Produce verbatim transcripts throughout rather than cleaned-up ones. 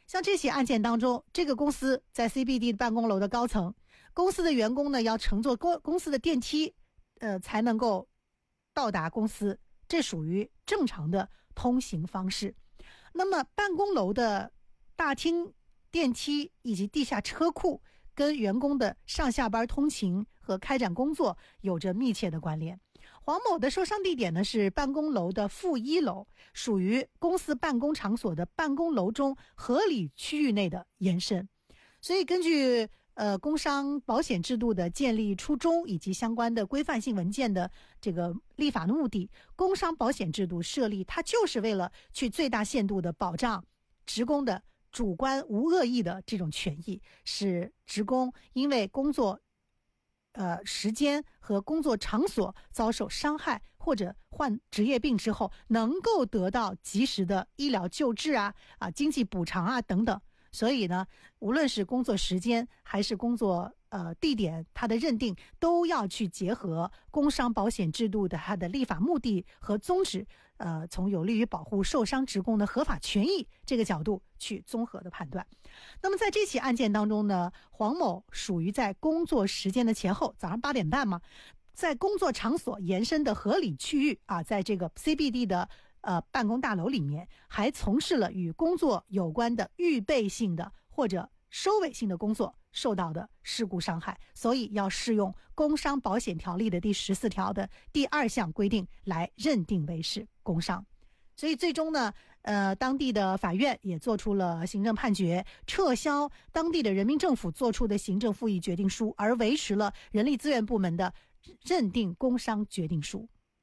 像这起案件当中，这个公司在 C B D 办公楼的高层，公司的员工呢要乘坐公公司的电梯，呃，才能够到达公司，这属于正常的通行方式。那么办公楼的大厅、电梯以及地下车库跟员工的上下班通勤和开展工作有着密切的关联。黄某的受伤地点呢是办公楼的负一楼，属于公司办公场所的办公楼中合理区域内的延伸。所以根据呃工伤保险制度的建立初衷以及相关的规范性文件的这个立法的目的，工伤保险制度设立它就是为了去最大限度的保障职工的主观无恶意的这种权益，使职工因为工作呃时间和工作场所遭受伤害或者患职业病之后，能够得到及时的医疗救治啊啊经济补偿啊等等。所以呢，无论是工作时间还是工作呃地点，它的认定都要去结合工伤保险制度的它的立法目的和宗旨，呃，从有利于保护受伤职工的合法权益这个角度去综合的判断。那么在这起案件当中呢，黄某属于在工作时间的前后，早上八点半嘛，在工作场所延伸的合理区域啊，在这个 C B D 的呃办公大楼里面，还从事了与工作有关的预备性的或者收尾性的工作，受到的事故伤害，所以要适用工伤保险条例的第十四条的第二项规定来认定为是工伤。所以最终呢，呃，当地的法院也做出了行政判决，撤销当地的人民政府做出的行政复议决定书，而维持了人力资源部门的认定工伤决定书。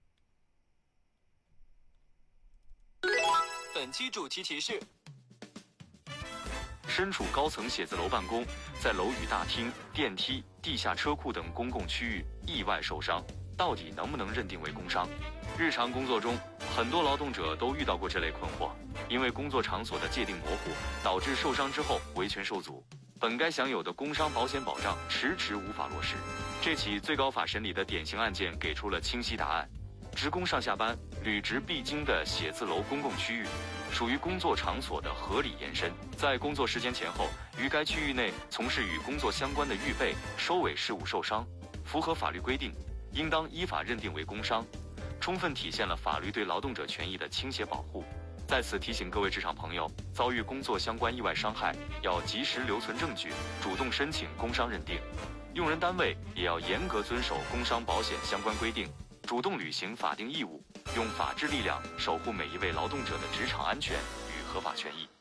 本期主题提示：身处高层写字楼办公，在楼宇大厅、电梯、地下车库等公共区域意外受伤，到底能不能认定为工伤？日常工作中，很多劳动者都遇到过这类困惑，因为工作场所的界定模糊，导致受伤之后维权受阻，本该享有的工伤保险保障迟迟无法落实。这起最高法审理的典型案件给出了清晰答案：职工上下班、履职必经的写字楼公共区域，属于工作场所的合理延伸，在工作时间前后于该区域内从事与工作相关的预备、收尾事务受伤，符合法律规定，应当依法认定为工伤，充分体现了法律对劳动者权益的倾斜保护。在此提醒各位职场朋友，遭遇工作相关意外伤害，要及时留存证据，主动申请工伤认定。用人单位也要严格遵守工伤保险相关规定，主动履行法定义务，用法治力量守护每一位劳动者的职场安全与合法权益。